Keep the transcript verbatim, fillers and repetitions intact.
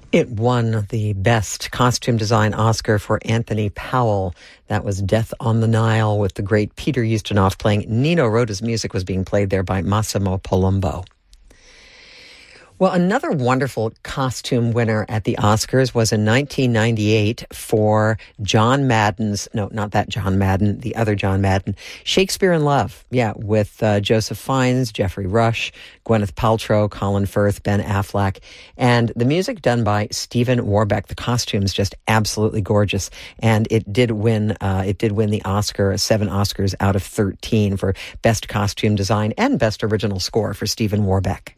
It won the Best Costume Design Oscar for Anthony Powell. That was Death on the Nile with the great Peter Ustinov playing. Nino Rota's music was being played there by Massimo Palumbo. Well, another wonderful costume winner at the Oscars was in nineteen ninety-eight for John Madden's, no, not that John Madden, the other John Madden, Shakespeare in Love. Yeah, with uh, Joseph Fiennes, Geoffrey Rush, Gwyneth Paltrow, Colin Firth, Ben Affleck, and the music done by Stephen Warbeck. The costume's just absolutely gorgeous, and it did win. Uh, it did win the Oscar, seven Oscars out of thirteen for Best Costume Design and Best Original Score for Stephen Warbeck.